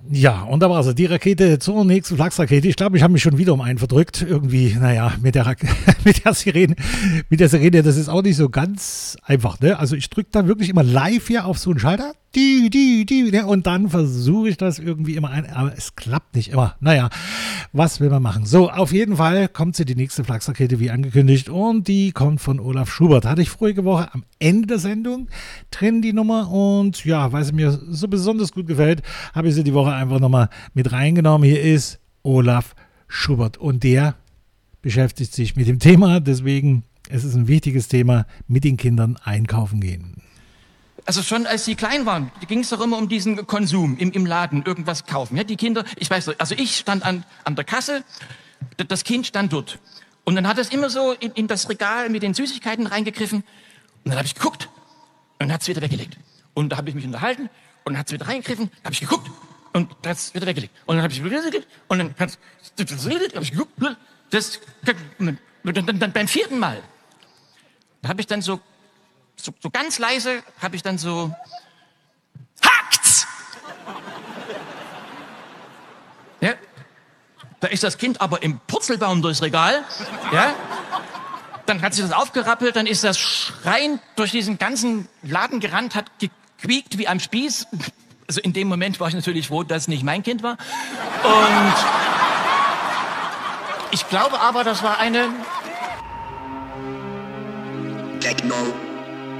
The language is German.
Ja, und da war sie, die Rakete zur nächsten Flachsrakete. Ich glaube, ich habe mich schon wieder um einen verdrückt. Irgendwie, naja, mit der Sirene, das ist auch nicht so ganz einfach, ne? Also ich drücke da wirklich immer live hier auf so einen Schalter. Ne? Und dann versuche ich das irgendwie immer aber es klappt nicht immer. Naja, was will man machen? So, auf jeden Fall kommt sie, die nächste Flachsrakete, wie angekündigt, und die kommt von Olaf Schubert. Hatte ich vorige Woche am Ende der Sendung drin, die Nummer, und ja, weil sie mir so besonders gut gefällt, habe ich sie die Woche einfach nochmal mit reingenommen. Hier ist Olaf Schubert und der beschäftigt sich mit dem Thema, deswegen es ist ein wichtiges Thema, mit den Kindern einkaufen gehen. Also schon als sie klein waren, ging es doch immer um diesen Konsum im Laden, irgendwas kaufen. Ja, die Kinder, ich weiß nicht, also ich stand an der Kasse, das Kind stand dort. Und dann hat es immer so in das Regal mit den Süßigkeiten reingegriffen. Und dann habe ich geguckt und dann hat es wieder weggelegt. Und da habe ich mich unterhalten und dann hat es wieder reingegriffen, habe ich geguckt und dann hat es wieder weggelegt. Und dann habe ich wieder gelegt und dann hat es wieder habe ich geguckt. Dann beim 4. Mal, da habe ich dann so ganz leise, habe ich dann so, hackt's! Ja, da ist das Kind aber im Purzelbaum durchs Regal, ja, dann hat sich das aufgerappelt, dann ist das schreiend durch diesen ganzen Laden gerannt, hat gequiekt wie am Spieß. Also in dem Moment war ich natürlich froh, dass es nicht mein Kind war. Und ich glaube aber, das war eine Techno.